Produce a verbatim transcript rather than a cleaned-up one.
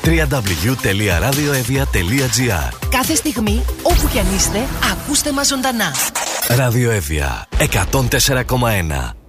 double-u double-u double-u τελεία ραδιοεύβοια τελεία τζι άρ. Κάθε στιγμή, όπου κι αν είστε, ακούστε μας ζωντανά. Ραδιοεύβοια εκατόν τέσσερα κόμμα ένα.